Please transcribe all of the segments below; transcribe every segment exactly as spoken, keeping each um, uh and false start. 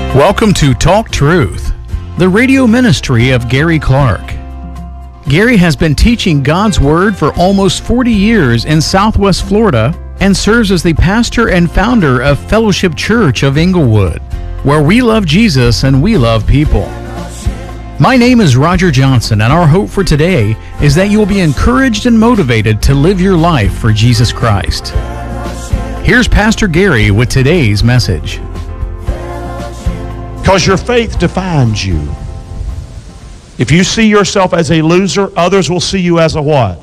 Welcome to Talk Truth, the radio ministry of Gary Clark. Gary has been teaching God's Word for almost forty years in Southwest Florida and serves as the pastor and founder of Fellowship Church of Inglewood, where we love Jesus and we love people. My name is Roger Johnson, and our hope for today is that you will be encouraged and motivated to live your life for Jesus Christ. Here's Pastor Gary with today's message. Because your faith defines you. If you see yourself as a loser, others will see you as a what?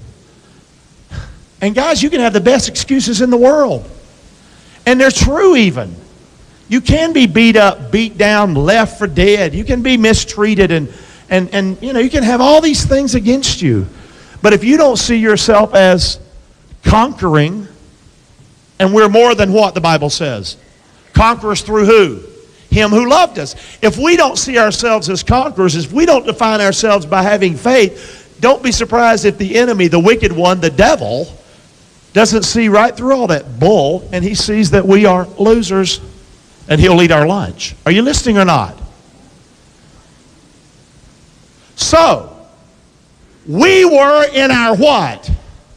And guys, you can have the best excuses in the world. And they're true even. You can be beat up, beat down, left for dead. You can be mistreated and, and, and you know, you can have all these things against you. But if you don't see yourself as conquering, and we're more than what the Bible says? Conquerors through who? Him who loved us. If we don't see ourselves as conquerors, if we don't define ourselves by having faith, don't be surprised if the enemy, the wicked one, the devil, doesn't see right through all that bull, and he sees that we are losers, and he'll eat our lunch. Are you listening or not? So, we were in our what?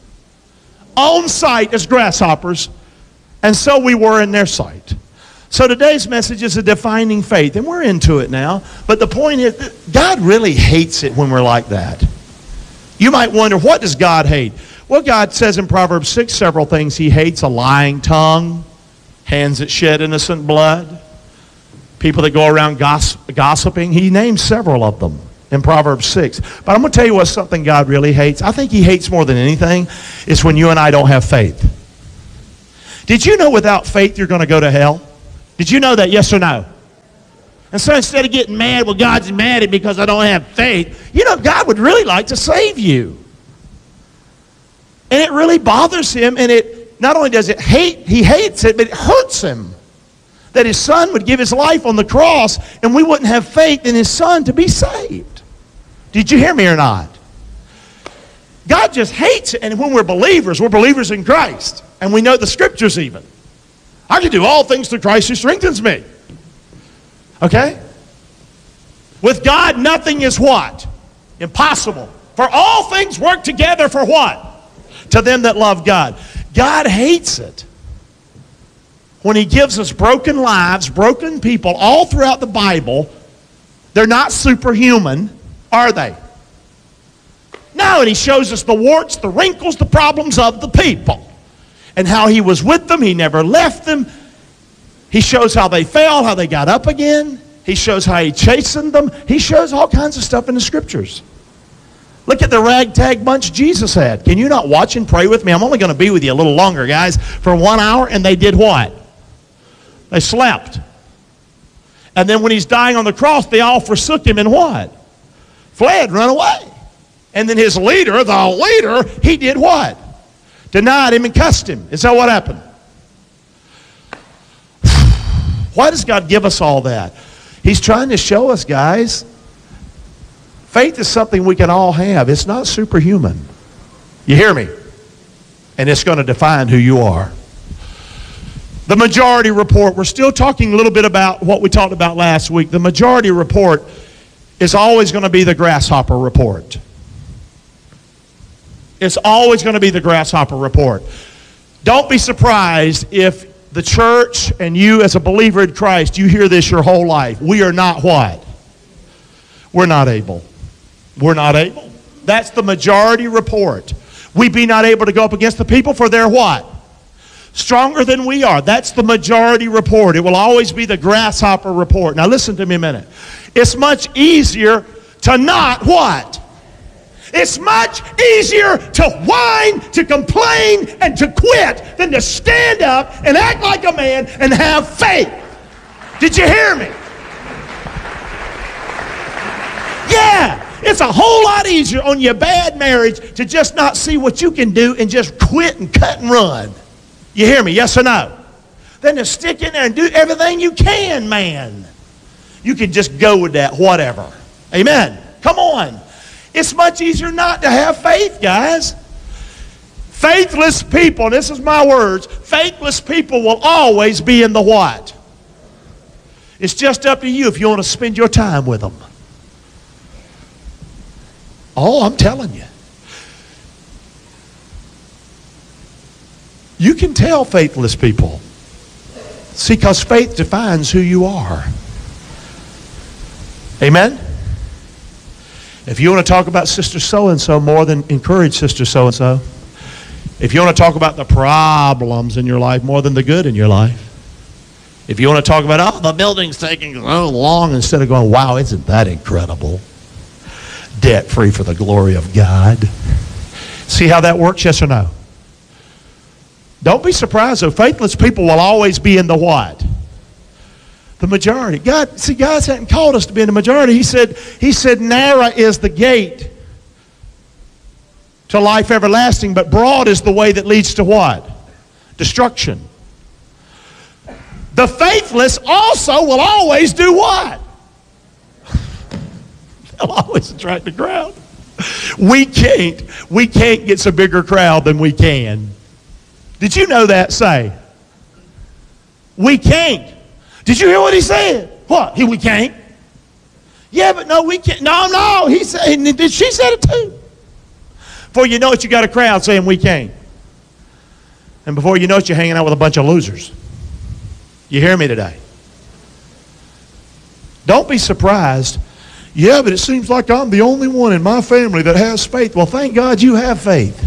Own sight as grasshoppers, and so we were in their sight. So today's message is a defining faith, and we're into it now. But the point is, God really hates it when we're like that. You might wonder, what does God hate? Well, God says in Proverbs six several things He hates: a lying tongue, hands that shed innocent blood, people that go around goss- gossiping. He names several of them in Proverbs six. But I'm going to tell you what something God really hates. I think He hates more than anything is when you and I don't have faith. Did you know without faith you're going to go to hell? Did you know that, yes or no? And so instead of getting mad, well, God's mad at me because I don't have faith, you know, God would really like to save you. And it really bothers Him, and it not only does it hate, He hates it, but it hurts Him that His Son would give His life on the cross and we wouldn't have faith in His Son to be saved. Did you hear me or not? God just hates it, and when we're believers, we're believers in Christ, and we know the Scriptures even. I can do all things through Christ who strengthens me. Okay? With God, nothing is what? Impossible. For all things work together for what? To them that love God. God hates it when He gives us broken lives, broken people all throughout the Bible. They're not superhuman, are they? No, and He shows us the warts, the wrinkles, the problems of the people. And how He was with them. He never left them. He shows how they fell, how they got up again. He shows how He chastened them. He shows all kinds of stuff in the Scriptures. Look at the ragtag bunch Jesus had. Can you not watch and pray with me? I'm only going to be with you a little longer, guys, for one hour. And they did what? They slept. And then when He's dying on the cross, they all forsook Him and what? Fled, run away. And then His leader, the leader, he did what? Denied Him and cussed Him. Is that what happened? Why does God give us all that? He's trying to show us, guys, faith is something we can all have. It's not superhuman. You hear me? And it's going to define who you are. The majority report, we're still talking a little bit about what we talked about last week. The majority report is always going to be the grasshopper report. It's always going to be the grasshopper report. Don't be surprised if the church and you as a believer in Christ, you hear this your whole life. We are not what? We're not able. We're not able. That's the majority report. We be not able to go up against the people for they're what? Stronger than we are. That's the majority report. It will always be the grasshopper report. Now listen to me a minute. It's much easier to not what? It's much easier to whine, to complain, and to quit than to stand up and act like a man and have faith. Did you hear me? Yeah, it's a whole lot easier on your bad marriage to just not see what you can do and just quit and cut and run. You hear me? Yes or no? Than to stick in there and do everything you can, man. You can just go with that, whatever. Amen. Come on. It's much easier not to have faith, guys. Faithless people, and this is my words, faithless people will always be in the what? It's just up to you if you want to spend your time with them. Oh, I'm telling you. You can tell faithless people. See, because faith defines who you are. Amen? If you want to talk about Sister So-and-so more, than encourage Sister So-and-so. If you want to talk about the problems in your life more than the good in your life. If you want to talk about, oh, the building's taking so long, instead of going, wow, isn't that incredible? Debt-free for the glory of God. See how that works, yes or no? Don't be surprised, though. Faithless people will always be in the what? The majority. God, see, God hasn't called us to be in the majority. He said, He said, narrow is the gate to life everlasting, but broad is the way that leads to what? Destruction. The faithless also will always do what? They'll always attract the crowd. We can't, we can't get a bigger crowd than we can. Did you know that? Say. We can't. Did you hear what he said? What? He, we can't? Yeah, but no, we can't. No, no. He said, and she said it too. Before you know it, you got a crowd saying we can't. And before you know it, you're hanging out with a bunch of losers. You hear me today? Don't be surprised. Yeah, but it seems like I'm the only one in my family that has faith. Well, thank God you have faith.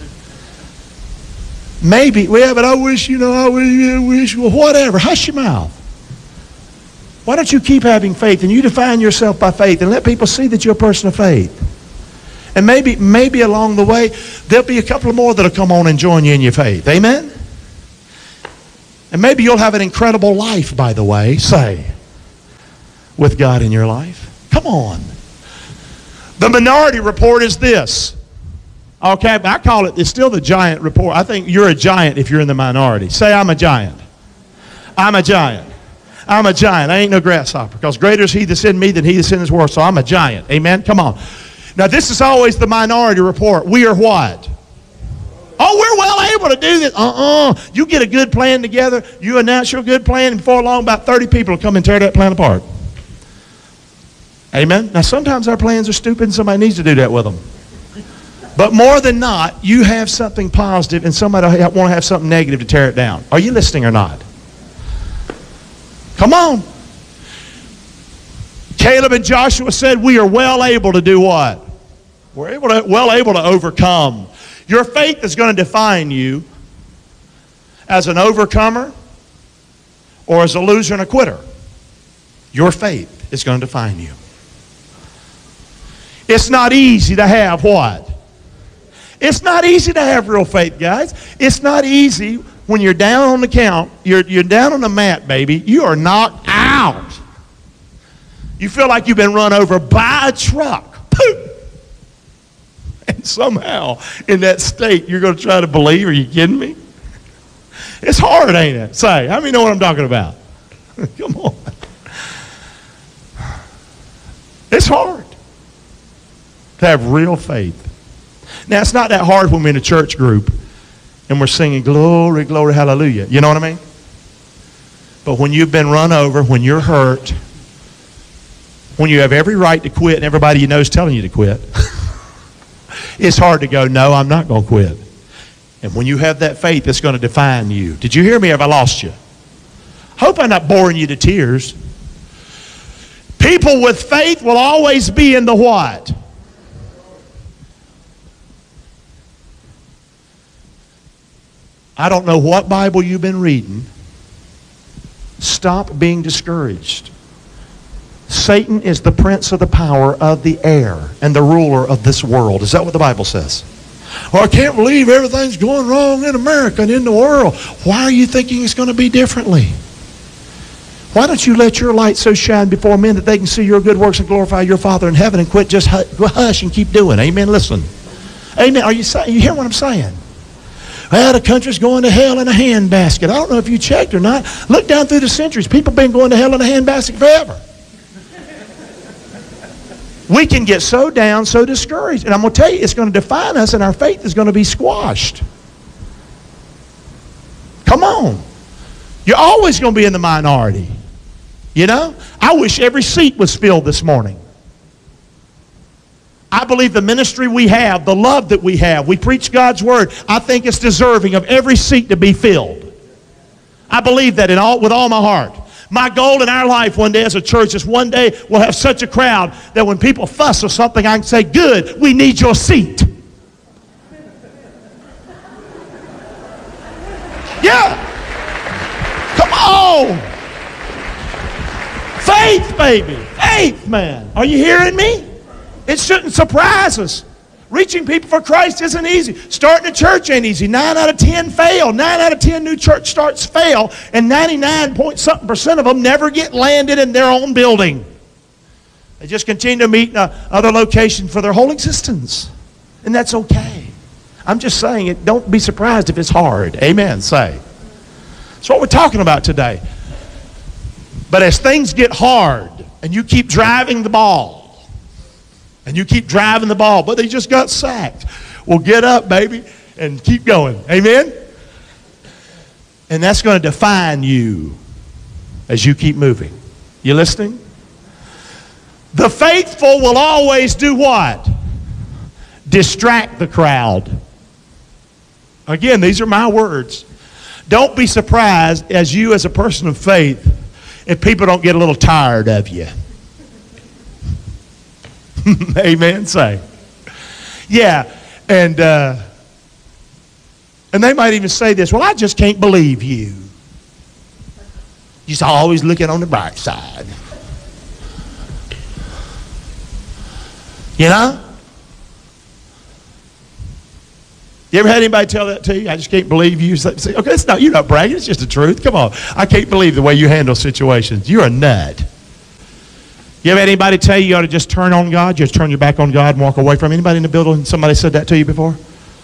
Maybe, yeah, but I wish, you know, I wish, I wish, well, whatever. Hush your mouth. Why don't you keep having faith and you define yourself by faith and let people see that you're a person of faith? And maybe, maybe along the way, there'll be a couple more that'll come on and join you in your faith. Amen? And maybe you'll have an incredible life, by the way, say, with God in your life. Come on. The minority report is this. Okay, I call it, it's still the giant report. I think you're a giant if you're in the minority. Say, I'm a giant. I'm a giant. I'm a giant. I ain't no grasshopper, because greater is he that's in me than he that's in this world. So I'm a giant. Amen? Come on. Now, this is always the minority report. We are what? Oh, we're well able to do this. Uh-uh. You get a good plan together, you announce your good plan, and before long, about thirty people will come and tear that plan apart. Amen? Now, sometimes our plans are stupid and somebody needs to do that with them. But more than not, you have something positive and somebody want to have something negative to tear it down. Are you listening or not? Come on. Caleb and Joshua said, we are well able to do what? We're able to, well able to overcome. Your faith is going to define you as an overcomer or as a loser and a quitter. Your faith is going to define you. It's not easy to have what? It's not easy to have real faith, guys. It's not easy when you're down on the count, you're, you're down on the mat, baby. You are knocked out. You feel like you've been run over by a truck. Poof! And somehow, in that state, you're going to try to believe. Are you kidding me? It's hard, ain't it? Say, how many know what I'm talking about? Come on. It's hard to have real faith. Now, it's not that hard when we're in a church group and we're singing glory, glory, hallelujah. You know what I mean? But when you've been run over, when you're hurt, when you have every right to quit and everybody you know is telling you to quit, it's hard to go, no, I'm not going to quit. And when you have that faith, it's going to define you. Did you hear me or have I lost you? Hope I'm not boring you to tears. People with faith will always be in the what? I don't know what Bible you've been reading. Stop being discouraged. Satan is the prince of the power of the air and the ruler of this world. Is that what the Bible says? Well, I can't believe everything's going wrong in America and in the world. Why are you thinking it's going to be differently? Why don't you let your light so shine before men that they can see your good works and glorify your Father in heaven, and quit just hush and keep doing? Amen. Listen. Amen. Are you saying? You hear what I'm saying? Well, the country's going to hell in a handbasket. I don't know if you checked or not. Look down through the centuries. People have been going to hell in a handbasket forever. We can get so down, so discouraged. And I'm going to tell you, it's going to define us, and our faith is going to be squashed. Come on. You're always going to be in the minority. You know, I wish every seat was filled this morning. I believe the ministry we have, the love that we have, we preach God's word, I think it's deserving of every seat to be filled. I believe that in all, with all my heart. My goal in our life one day as a church is one day we'll have such a crowd that when people fuss or something, I can say, good, we need your seat. Yeah. Come on. Faith, baby. Faith, man. Are you hearing me? It shouldn't surprise us. Reaching people for Christ isn't easy. Starting a church ain't easy. Nine out of ten fail. Nine out of ten new church starts fail. And ninety-nine point something percent of them never get landed in their own building. They just continue to meet in a, other location for their whole existence. And that's okay. I'm just saying it. Don't be surprised if it's hard. Amen. Say. That's what we're talking about today. But as things get hard and you keep driving the ball, and you keep driving the ball, but they just got sacked. Well, get up, baby, and keep going. Amen? And that's going to define you as you keep moving. You listening? The faithful will always do what? Distract the crowd. Again, these are my words. Don't be surprised as you as a person of faith if people don't get a little tired of you. Amen. Say. Yeah. And uh, and they might even say this, well, I just can't believe you. You're always looking on the bright side. You know? You ever had anybody tell that to you? I just can't believe you. Say, okay, it's not, you're not bragging. It's just the truth. Come on. I can't believe the way you handle situations. You're a nut. You ever had anybody tell you you ought to just turn on God? You just turn your back on God and walk away from him? Anybody in the building, somebody said that to you before?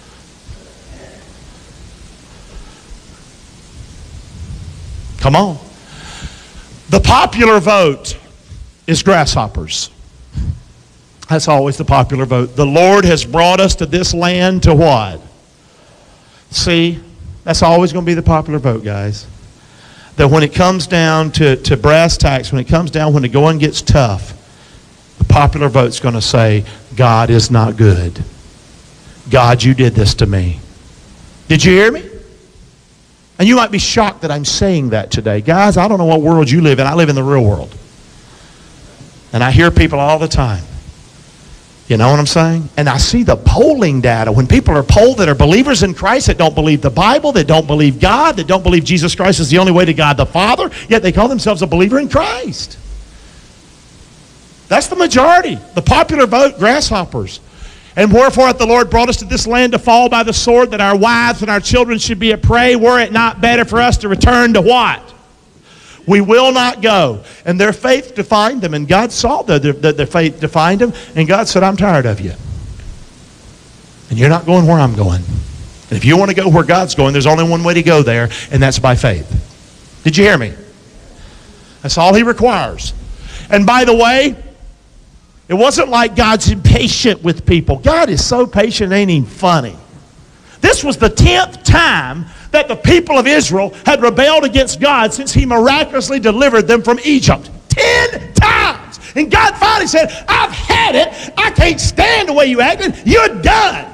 Come on. The popular vote is grasshoppers. That's always the popular vote. The Lord has brought us to this land to what? See, that's always going to be the popular vote, guys. That when it comes down to, to brass tacks, when it comes down, when the going gets tough, the popular vote's going to say, God is not good. God, you did this to me. Did you hear me? And you might be shocked that I'm saying that today. Guys, I don't know what world you live in. I live in the real world. And I hear people all the time. You know what I'm saying? And I see the polling data. When people are polled that are believers in Christ, that don't believe the Bible, that don't believe God, that don't believe Jesus Christ is the only way to God the Father, yet they call themselves a believer in Christ. That's the majority. The popular vote, grasshoppers. And wherefore hath the Lord brought us to this land to fall by the sword, that our wives and our children should be a prey. Were it not better for us to return to what? We will not go. And their faith defined them. And God saw that their, their faith defined them. And God said, I'm tired of you. And you're not going where I'm going. And if you want to go where God's going, there's only one way to go there, and that's by faith. Did you hear me? That's all he requires. And by the way, it wasn't like God's impatient with people. God is so patient, it ain't even funny. This was the tenth time that the people of Israel had rebelled against God since he miraculously delivered them from Egypt. Ten times. And God finally said, I've had it. I can't stand the way you acted. You're done.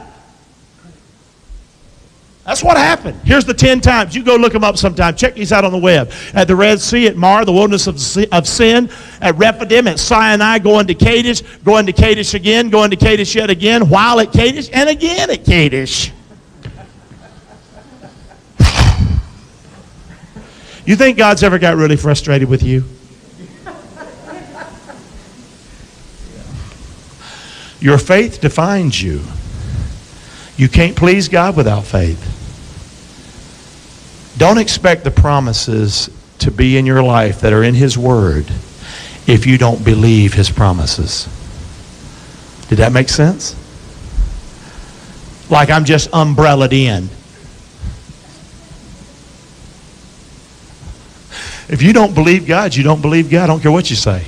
That's what happened. Here's the ten times. You go look them up sometime. Check these out on the web. At the Red Sea, at Mar, the wilderness of, of sin, at Rephidim, at Sinai, going to Kadesh, going to Kadesh again, going to Kadesh yet again, while at Kadesh, and again at Kadesh. You think God's ever got really frustrated with you? Your faith defines you. You can't please God without faith. Don't expect the promises to be in your life that are in his word if you don't believe his promises. Did that make sense? Like I'm just umbrellaed in. If you don't believe God, you don't believe God. I don't care what you say.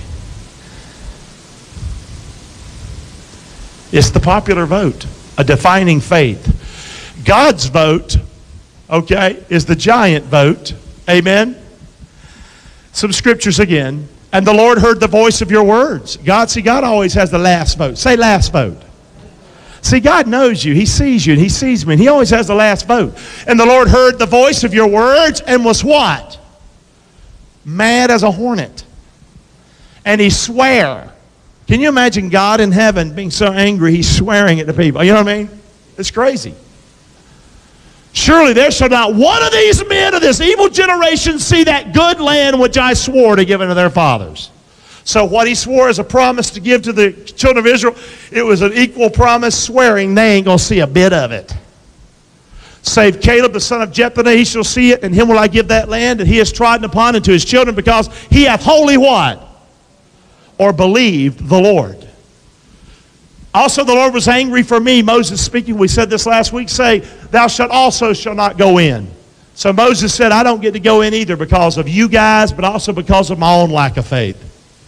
It's the popular vote, a defining faith. God's vote, okay, is the giant vote. Amen? Some scriptures again. And the Lord heard the voice of your words. God, see, God always has the last vote. Say last vote. See, God knows you. He sees you and He sees me. And He always has the last vote. And the Lord heard the voice of your words and was what? Mad as a hornet. And He sware. Can you imagine God in heaven being so angry He's swearing at the people? You know what I mean? It's crazy. Surely there shall not one of these men of this evil generation see that good land which I swore to give unto their fathers. So what He swore as a promise to give to the children of Israel, it was an equal promise, swearing they ain't going to see a bit of it. Save Caleb the son of Jephunneh, he shall see it, and him will I give that land that he has trodden upon unto his children, because he hath wholly what? Or believed the Lord. Also the Lord was angry for me, Moses speaking, we said this last week, say, thou shalt also shall not go in. So Moses said, I don't get to go in either because of you guys, but also because of my own lack of faith.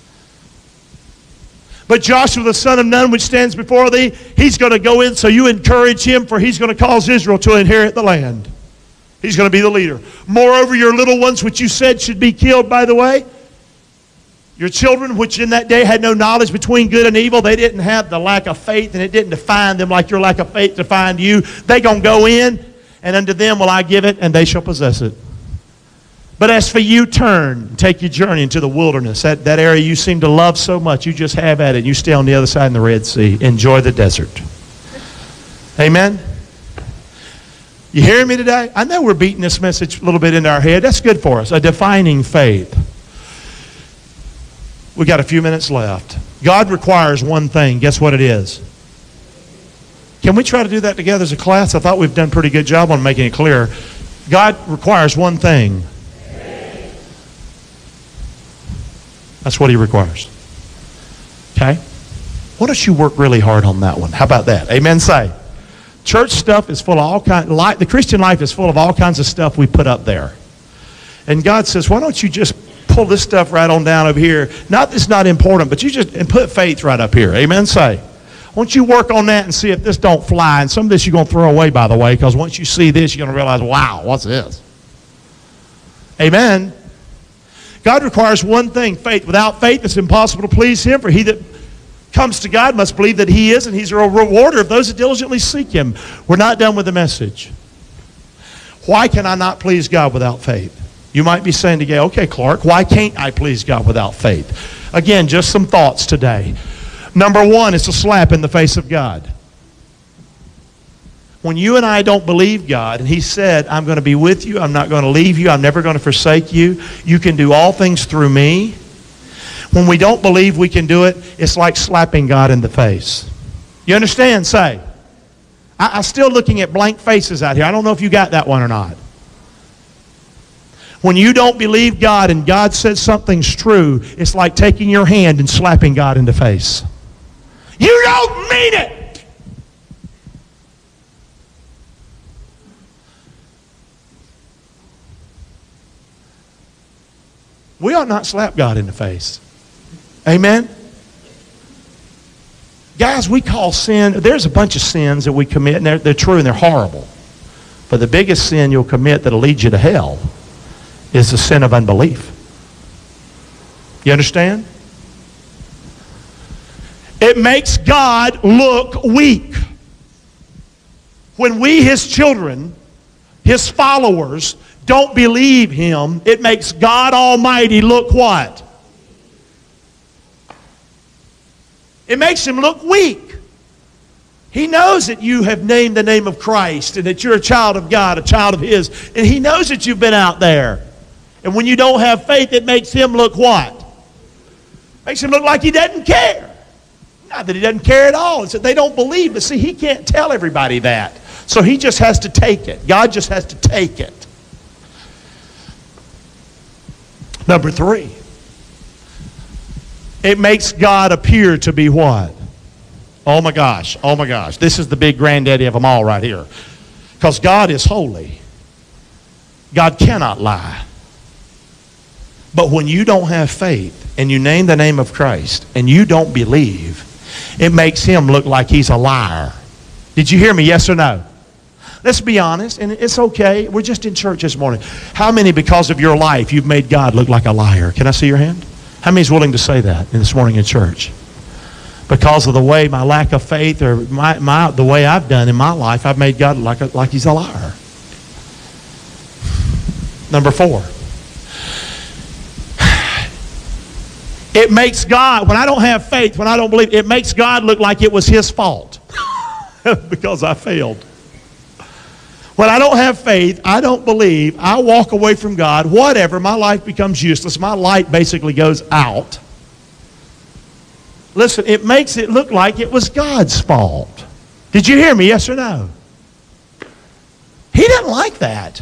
But Joshua the son of Nun, which stands before thee, he's going to go in, so you encourage him, for he's going to cause Israel to inherit the land. He's going to be the leader. Moreover, your little ones, which you said should be killed, by the way, your children, which in that day had no knowledge between good and evil, they didn't have the lack of faith, and it didn't define them like your lack of faith defined you. They going to go in, and unto them will I give it, and they shall possess it. But as for you, turn, take your journey into the wilderness, that, that area you seem to love so much. You just have at it. You stay on the other side in the Red Sea. Enjoy the desert. Amen? You hearing me today? I know we're beating this message a little bit into our head. That's good for us. A defining faith. We got a few minutes left. God requires one thing. Guess what it is? Can we try to do that together as a class? I thought we've done a pretty good job on making it clear. God requires one thing. That's what He requires. Okay? Why don't you work really hard on that one? How about that? Amen, say. Church stuff is full of all kinds, the Christian life is full of all kinds of stuff we put up there. And God says, why don't you just pull this stuff right on down over here? Not that it's not important, but you just, and put faith right up here. Amen, say. Why don't you work on that and see if this don't fly? And some of this you're going to throw away, by the way, because once you see this, you're going to realize, wow, what's this? Amen. God requires one thing, faith. Without faith, it's impossible to please Him. For he that comes to God must believe that He is, and He's a rewarder of those that diligently seek Him. We're not done with the message. Why can I not please God without faith? You might be saying today, okay, Clark, why can't I please God without faith? Again, just some thoughts today. Number one, it's a slap in the face of God. When you and I don't believe God, and He said, I'm going to be with you, I'm not going to leave you, I'm never going to forsake you, you can do all things through me. When we don't believe we can do it, it's like slapping God in the face. You understand? Say. I, I'm still looking at blank faces out here. I don't know if you got that one or not. When you don't believe God and God says something's true, it's like taking your hand and slapping God in the face. You don't mean it! We ought not slap God in the face. Amen? Guys, we call sin, there's a bunch of sins that we commit, and they're, they're true and they're horrible. But the biggest sin you'll commit that'll lead you to hell is the sin of unbelief. You understand? It makes God look weak. When we, His children, His followers, don't believe Him, it makes God Almighty look what? It makes Him look weak. He knows that you have named the name of Christ and that you're a child of God, a child of His. And He knows that you've been out there. And when you don't have faith, it makes Him look what? Makes Him look like He doesn't care. Not that He doesn't care at all. It's that they don't believe. But see, He can't tell everybody that. So He just has to take it. God just has to take it. Number three, it makes God appear to be what? Oh my gosh, oh my gosh. This is the big granddaddy of them all right here. Because God is holy. God cannot lie. But when you don't have faith and you name the name of Christ and you don't believe, it makes Him look like He's a liar. Did you hear me? Yes or no? Let's be honest, and it's okay. We're just in church this morning. How many, because of your life, you've made God look like a liar? Can I see your hand? How many is willing to say that in this morning in church? Because of the way my lack of faith or my, my the way I've done in my life, I've made God like, a, like he's a liar. Number four. It makes God, when I don't have faith, when I don't believe, it makes God look like it was his fault because I failed. When I don't have faith, I don't believe, I walk away from God, whatever, my life becomes useless. My light basically goes out. Listen, it makes it look like it was God's fault. Did you hear me, yes or no? He didn't like that.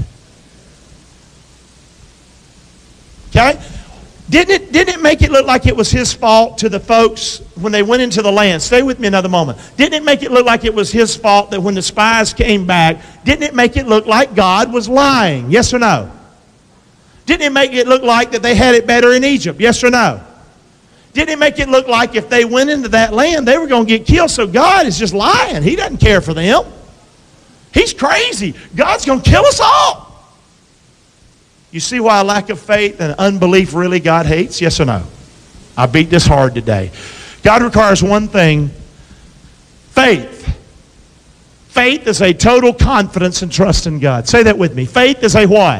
Okay? Didn't it, didn't it make it look like it was his fault to the folks when they went into the land? Stay with me another moment. Didn't it make it look like it was his fault that when the spies came back, didn't it make it look like God was lying? Yes or no? Didn't it make it look like that they had it better in Egypt? Yes or no? Didn't it make it look like if they went into that land, they were going to get killed? So God is just lying. He doesn't care for them. He's crazy. God's going to kill us all. You see why a lack of faith and unbelief really God hates? Yes or no? I beat this hard today. God requires one thing, faith. Faith is a total confidence and trust in God. Say that with me. Faith is a what?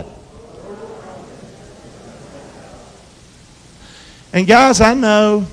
And guys, I know,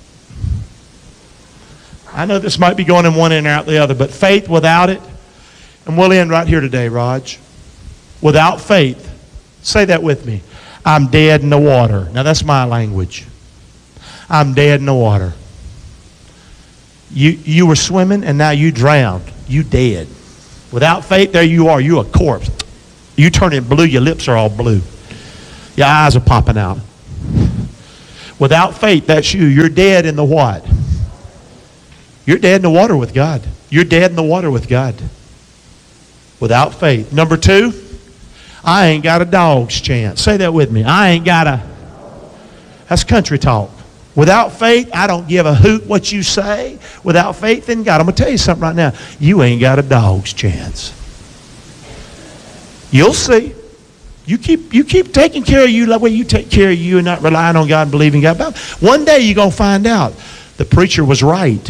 I know this might be going in one end or out the other, but faith without it, and we'll end right here today, Raj. Without faith, say that with me. I'm dead in the water. Now that's my language. I'm dead in the water. You, you were swimming and now you drowned. You dead. Without faith, there you are. You a corpse. You turning blue. Your lips are all blue. Your eyes are popping out. Without faith, that's you. You're dead in the what? You're dead in the water with God. You're dead in the water with God. Without faith. Number two, I ain't got a dog's chance. Say that with me. I ain't got a... That's country talk. Without faith, I don't give a hoot what you say. Without faith in God, I'm going to tell you something right now. You ain't got a dog's chance. You'll see. You keep, you keep taking care of you the way you take care of you and not relying on God and believing God. But one day you're going to find out the preacher was right.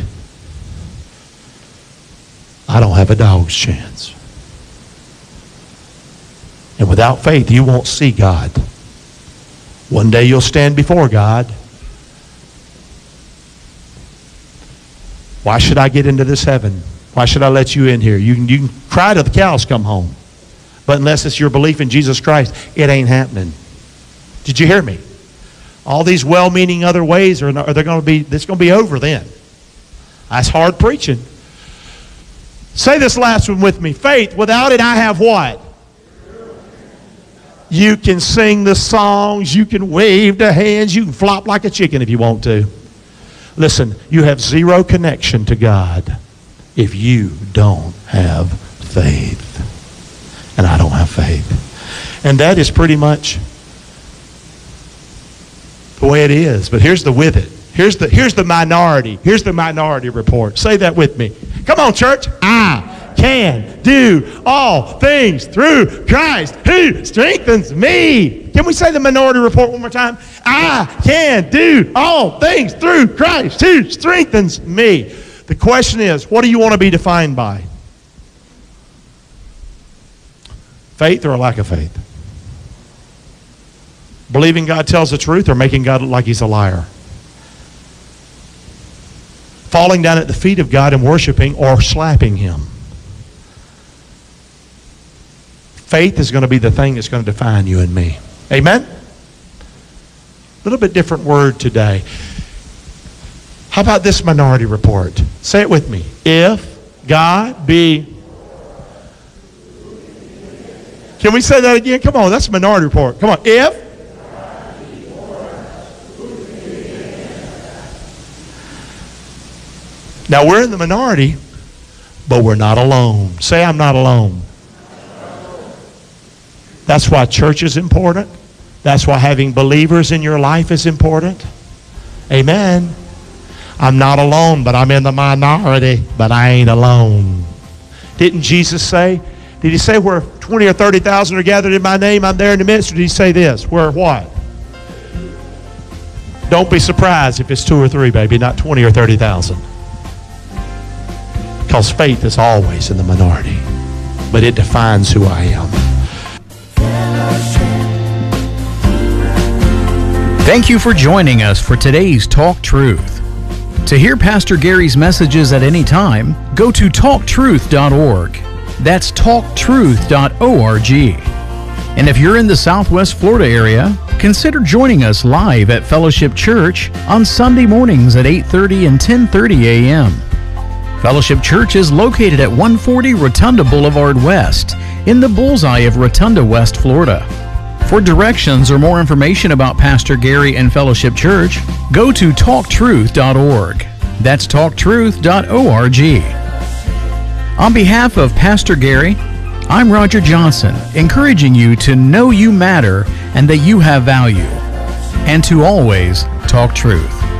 I don't have a dog's chance. And without faith, you won't see God. One day you'll stand before God. Why should I get into this heaven? Why should I let you in here? You can, you can cry till the cows come home. But unless it's your belief in Jesus Christ, it ain't happening. Did you hear me? All these well-meaning other ways are, are they're going to be, it's going to be over then. That's hard preaching. Say this last one with me. Faith, without it, I have what? You can sing the songs. You can wave the hands. You can flop like a chicken if you want to. Listen, you have zero connection to God if you don't have faith. And I don't have faith. And that is pretty much the way it is. But here's the with it. Here's the, here's the minority. Here's the minority report. Say that with me. Come on, church. I can do all things through Christ who strengthens me. Can we say the minority report one more time? I can do all things through Christ who strengthens me. The question is, what do you want to be defined by? Faith or a lack of faith? Believing God tells the truth or making God look like he's a liar? Falling down at the feet of God and worshiping or slapping him? Faith is going to be the thing that's going to define you and me. Amen? A little bit different word today. How about this minority report? Say it with me. If God be... Can we say that again? Come on, that's a minority report. Come on. If now we're in the minority, but we're not alone. Say, I'm not alone. That's why church is important. That's why having believers in your life is important. Amen. I'm not alone, but I'm in the minority, but I ain't alone. Didn't Jesus say? Did he say where twenty or thirty thousand are gathered in my name, I'm there in the midst? Or did he say this? Where what? Don't be surprised if it's two or three, baby, not twenty or thirty thousand. Because faith is always in the minority, but it defines who I am. Thank you for joining us for today's Talk Truth. To hear Pastor Gary's messages at any time, go to talk truth dot org. That's talk truth dot org. And if you're in the Southwest Florida area, consider joining us live at Fellowship Church on Sunday mornings at eight thirty and ten thirty a.m. Fellowship Church is located at one forty Rotunda Boulevard West in the bullseye of Rotunda, West Florida. For directions or more information about Pastor Gary and Fellowship Church, go to talk truth dot org. That's talk truth dot org. On behalf of Pastor Gary, I'm Roger Johnson, encouraging you to know you matter and that you have value, and to always talk truth.